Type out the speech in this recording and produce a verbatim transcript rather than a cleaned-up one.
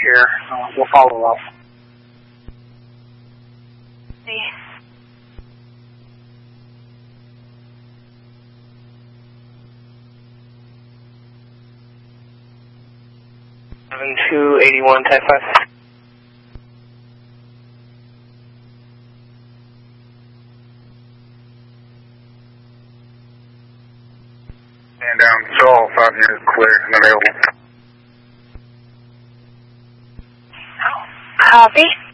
here. Uh, we'll follow up. See. seven two eighty-one, type five. And down, so all five units clear and available. Copy.